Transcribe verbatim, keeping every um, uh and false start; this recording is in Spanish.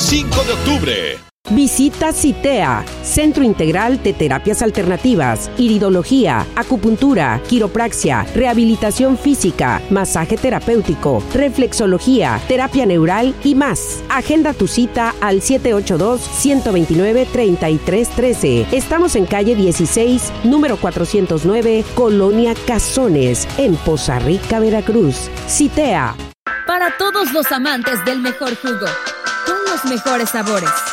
cinco de octubre. Visita CITEA, Centro Integral de Terapias Alternativas, Iridología, Acupuntura, Quiropraxia, Rehabilitación Física, Masaje Terapéutico, Reflexología, Terapia Neural y más. Agenda tu cita al siete ocho dos, uno dos nueve, tres tres uno tres. Estamos en calle dieciséis, número cuatrocientos nueve, Colonia Cazones, en Poza Rica, Veracruz. CITEA. Para todos los amantes del mejor jugo, con los mejores sabores.